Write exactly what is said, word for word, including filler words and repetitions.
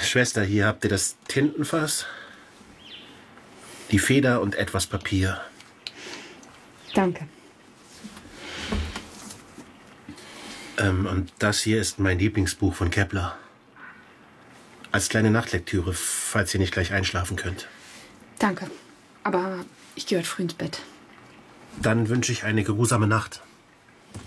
Schwester, hier habt ihr das Tintenfass, die Feder und etwas Papier. Danke. Ähm, und das hier ist mein Lieblingsbuch von Kepler. Als kleine Nachtlektüre, falls ihr nicht gleich einschlafen könnt. Danke. Aber ich gehe heute früh ins Bett. Dann wünsche ich eine geruhsame Nacht.